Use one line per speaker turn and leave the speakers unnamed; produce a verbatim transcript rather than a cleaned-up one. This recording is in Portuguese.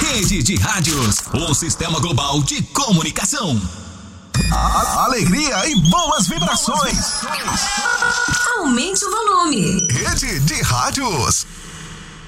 Rede de Rádios, o sistema global de comunicação. A alegria e boas vibrações.
Aumente o volume.
Rede de Rádios.